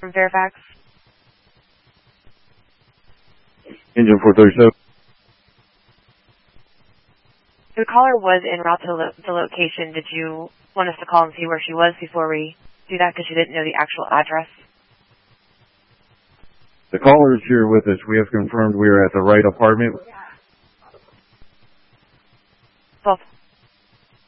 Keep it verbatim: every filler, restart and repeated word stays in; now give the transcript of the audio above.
from Fairfax. Engine four thirty-seven. The caller was en route to lo the location. Did you want us to call and see where she was before we do that because she didn't know the actual address? The caller is here with us. We have confirmed we are at the right apartment. Well,